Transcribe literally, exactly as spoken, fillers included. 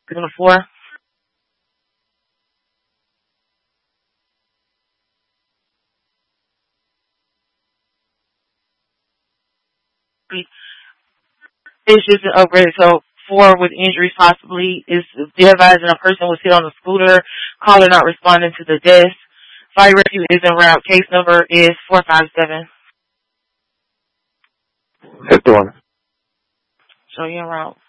Number four. It's just an upgrade. So four with injuries possibly is the advising a person was hit on a scooter, caller not responding to the desk. Fire rescue is en route. Case number is four five seven. Fifth one. Show you en route.